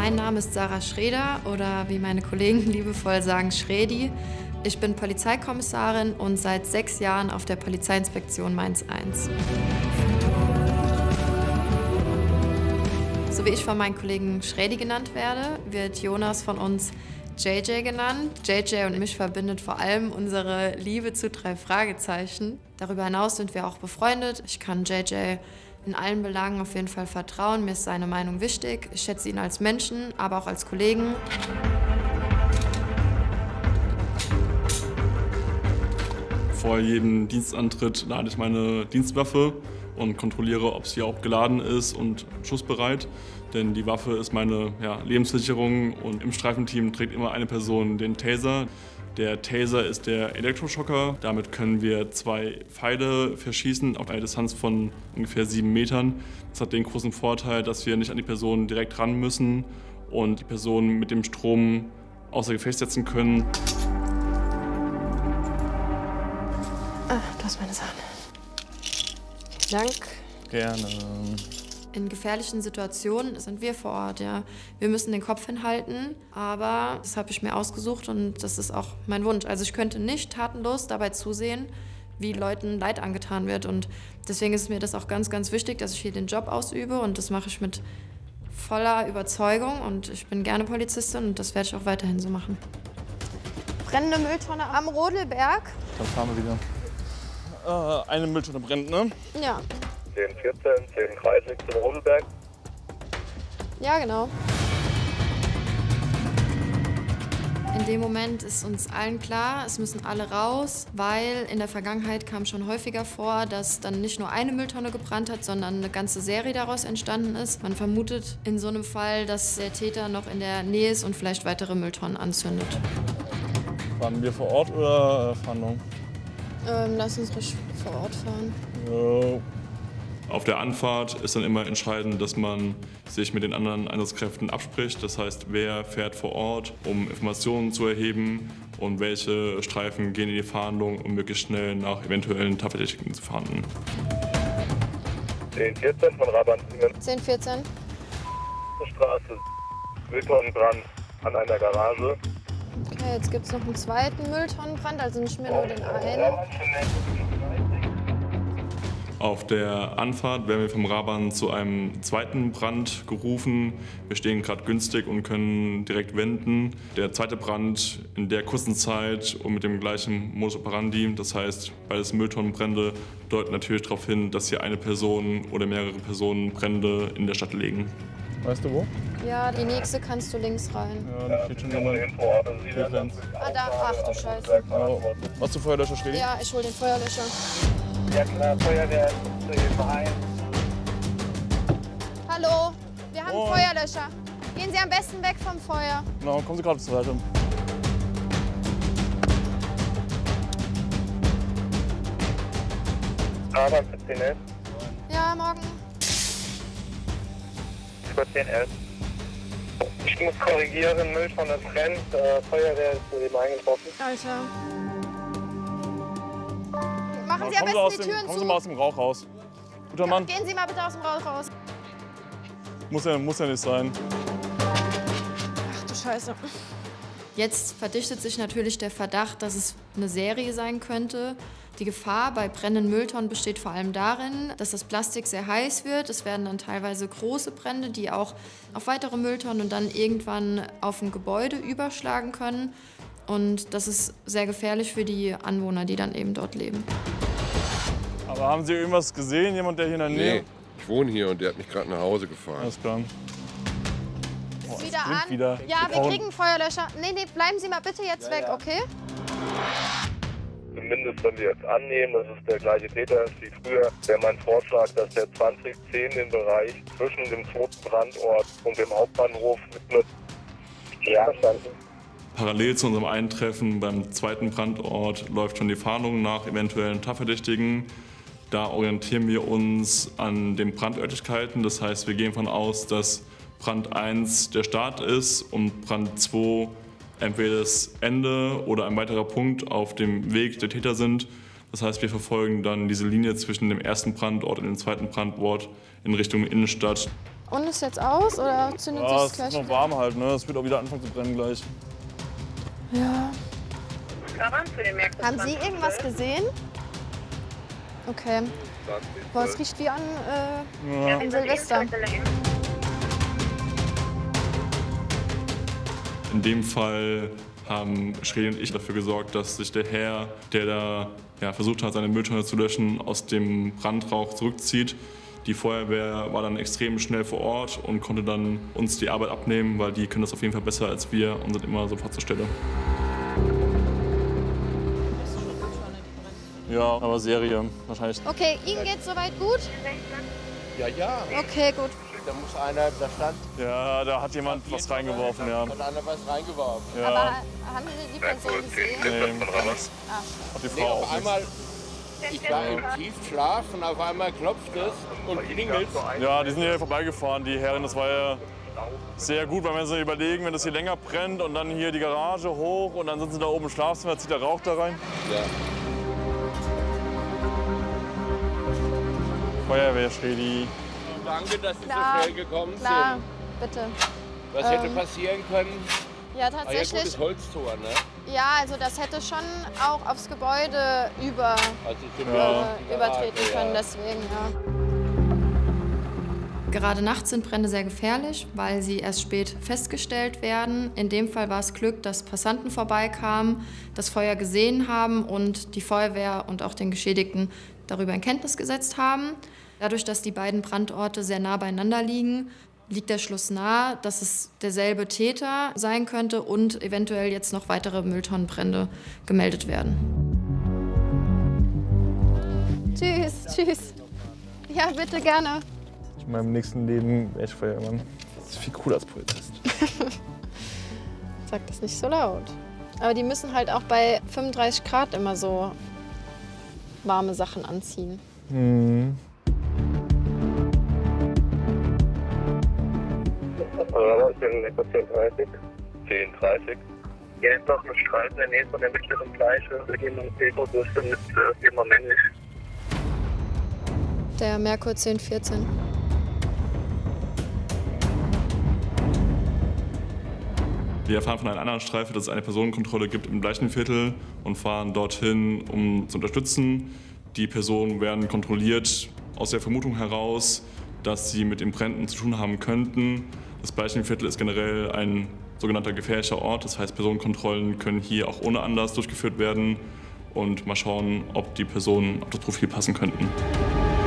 Mein Name ist Sarah Schreder oder wie meine Kollegen liebevoll sagen, Schredi. Ich bin Polizeikommissarin und seit 6 Jahren auf der Polizeiinspektion Mainz 1. So wie ich von meinen Kollegen Schredi genannt werde, wird Jonas von uns JJ genannt. JJ und mich verbindet vor allem unsere Liebe zu 3 Fragezeichen. Darüber hinaus sind wir auch befreundet. Ich kann JJ in allen Belangen auf jeden Fall vertrauen. Mir ist seine Meinung wichtig. Ich schätze ihn als Menschen, aber auch als Kollegen. Vor jedem Dienstantritt lade ich meine Dienstwaffe und kontrolliere, ob sie auch geladen ist und schussbereit. Denn die Waffe ist meine Lebenssicherung und im Streifenteam trägt immer eine Person den Taser. Der Taser ist der Elektroschocker. Damit können wir 2 Pfeile verschießen auf eine Distanz von ungefähr 7 Metern. Das hat den großen Vorteil, dass wir nicht an die Person direkt ran müssen und die Person mit dem Strom außer Gefecht setzen können. Du hast meine Sachen. Dank. Gerne. In gefährlichen Situationen sind wir vor Ort, ja. Wir müssen den Kopf hinhalten, aber das habe ich mir ausgesucht und das ist auch mein Wunsch. Also ich könnte nicht tatenlos dabei zusehen, wie Leuten Leid angetan wird und deswegen ist mir das auch ganz, ganz wichtig, dass ich hier den Job ausübe und das mache ich mit voller Überzeugung und ich bin gerne Polizistin und das werde ich auch weiterhin so machen. Brennende Mülltonne am Rodelberg. Dann fahren wir wieder. Eine Mülltonne brennt, ne? Ja. 1014, 1030 zum Rodelberg. Ja, genau. In dem Moment ist uns allen klar, es müssen alle raus, weil in der Vergangenheit kam schon häufiger vor, dass dann nicht nur eine Mülltonne gebrannt hat, sondern eine ganze Serie daraus entstanden ist. Man vermutet in so einem Fall, dass der Täter noch in der Nähe ist und vielleicht weitere Mülltonnen anzündet. Fahren wir vor Ort oder Fahndung? Lass uns ruhig vor Ort fahren. Jo. Auf der Anfahrt ist dann immer entscheidend, dass man sich mit den anderen Einsatzkräften abspricht. Das heißt, wer fährt vor Ort, um Informationen zu erheben und welche Streifen gehen in die Fahndung, um möglichst schnell nach eventuellen Tatverdächtigen zu fahnden. 1014 von Rabanzingen. 1014. Straße. Mülltonnenbrand an einer Garage. Okay, jetzt gibt es noch einen zweiten Mülltonnenbrand, also nicht mehr nur den einen. Auf der Anfahrt werden wir vom Raban zu einem zweiten Brand gerufen. Wir stehen gerade günstig und können direkt wenden. Der zweite Brand in der kurzen Zeit und mit dem gleichen Modus operandi, das heißt, beides Mülltonnenbrände, deuten natürlich darauf hin, dass hier eine Person oder mehrere Personen Brände in der Stadt legen. Weißt du wo? Ja, die nächste kannst du links rein. Ja, da steht schon jemand. Ah, da. Ach du Scheiße. Oh. Hast du Feuerlöscher, Schredi? Ja, ich hol den Feuerlöscher. Ja klar, Feuerwehr zu Hilfe ein. Hallo, wir haben einen Feuerlöscher. Gehen Sie am besten weg vom Feuer. Genau, kommen Sie gerade zur Seite. Raban für 1011. Ja, morgen. Für 1011. Ich muss korrigieren, Mülltonne brennt, Feuerwehr ist eben eingetroffen. Alter. Machen Sie am besten die Türen kommen zu. Sie mal aus dem Rauch raus. Guter Mann. Gehen Sie mal bitte aus dem Rauch raus. Muss ja nicht sein. Ach du Scheiße. Jetzt verdichtet sich natürlich der Verdacht, dass es eine Serie sein könnte. Die Gefahr bei brennenden Mülltonnen besteht vor allem darin, dass das Plastik sehr heiß wird. Es werden dann teilweise große Brände, die auch auf weitere Mülltonnen und dann irgendwann auf ein Gebäude überschlagen können. Und das ist sehr gefährlich für die Anwohner, die dann eben dort leben. Aber haben Sie irgendwas gesehen? Jemand, der hier in der Nähe? Nee, ich wohne hier und der hat mich gerade nach Hause gefahren. Alles klar. Ist es wieder blinkt an. wieder. Ja, wir kriegen einen Feuerlöscher. Nee, bleiben Sie mal bitte jetzt weg, okay? Zumindest wenn wir jetzt annehmen, dass es der gleiche Täter ist wie früher, wäre mein Vorschlag, dass der 2010 den Bereich zwischen dem zweiten Brandort und dem Hauptbahnhof widmet. Ja, verstanden. Parallel zu unserem Eintreffen beim zweiten Brandort läuft schon die Fahndung nach eventuellen Tatverdächtigen. Da orientieren wir uns an den Brandörtlichkeiten. Das heißt, wir gehen davon aus, dass Brand 1 der Start ist und Brand 2 entweder das Ende oder ein weiterer Punkt auf dem Weg der Täter sind. Das heißt, wir verfolgen dann diese Linie zwischen dem ersten Brandort und dem zweiten Brandort in Richtung Innenstadt. Und ist jetzt aus oder zündet sich Ja, das es gleich ist noch wieder? warm halt, ne? Es wird auch wieder anfangen zu brennen gleich. Ja. Haben Sie irgendwas gesehen? Okay. Boah, es riecht wie an Silvester. In dem Fall haben Schredi und ich dafür gesorgt, dass sich der Herr, der da versucht hat, seine Mülltonne zu löschen, aus dem Brandrauch zurückzieht. Die Feuerwehr war dann extrem schnell vor Ort und konnte dann uns die Arbeit abnehmen, weil die können das auf jeden Fall besser als wir und sind immer sofort zur Stelle. Ja, aber Serie wahrscheinlich. Okay, Ihnen geht's soweit gut? Ja, ja. Okay, gut. Da muss einer, da stand, Ja, da hat jemand was reingeworfen, ja. hat einer was reingeworfen. Ja, Aber haben Sie die Person gesehen? nee, hat die Nee, Frau auf auch nicht. einmal, ich war im Tiefschlaf und auf einmal klopft es und klingelt. Ja, die sind hier vorbeigefahren, die Herren. Das war ja sehr gut, weil wir uns überlegen, wenn das hier länger brennt und dann hier die Garage hoch und dann sind sie da oben im Schlafzimmer, zieht der Rauch da rein. Ja. Feuerwehr, Schredi. Danke, dass Sie Klar, so schnell gekommen Klar, sind. bitte. Was hätte passieren können? Ja, Ah ja, gut, tatsächlich. das Holztor, ne? Ja, also das hätte schon auch aufs Gebäude Also zum übertreten Garage, können, ja. deswegen, ja. Gerade nachts sind Brände sehr gefährlich, weil sie erst spät festgestellt werden. In dem Fall war es Glück, dass Passanten vorbeikamen, das Feuer gesehen haben und die Feuerwehr und auch den Geschädigten darüber in Kenntnis gesetzt haben. Dadurch, dass die beiden Brandorte sehr nah beieinander liegen, liegt der Schluss nahe, dass es derselbe Täter sein könnte und eventuell jetzt noch weitere Mülltonnenbrände gemeldet werden. Tschüss, tschüss. Ja, bitte, gerne. In meinem nächsten Leben wäre ich Feuerwehrmann. Das ist viel cooler als Polizist. Sag das nicht so laut. Aber die müssen halt auch bei 35 Grad immer so warme Sachen anziehen. Mhm. Was ist denn etwa 10:30? 10:30. Hier ist noch ein Streit in der Nähe von der mittleren Fleische. Wir gehen um 10 Uhr durch, dann ist immer männlich. Der Merkur 1014. Wir erfahren von einer anderen Streife, dass es eine Personenkontrolle gibt im gleichen Viertel und fahren dorthin, um zu unterstützen. Die Personen werden kontrolliert aus der Vermutung heraus, dass sie mit den Bränden zu tun haben könnten. Das Bleichenviertel ist generell ein sogenannter gefährlicher Ort. Das heißt, Personenkontrollen können hier auch ohne Anlass durchgeführt werden und mal schauen, ob die Personen auf das Profil passen könnten.